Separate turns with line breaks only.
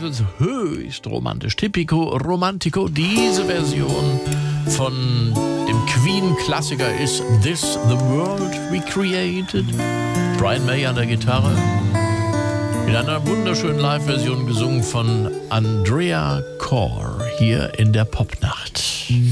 Beatles, höchst romantisch. Tipico Romantico. Diese Version von dem Queen-Klassiker ist This the World We Created. Brian May an der Gitarre. In einer wunderschönen Live-Version gesungen von Andrea Corr hier in der Popnacht.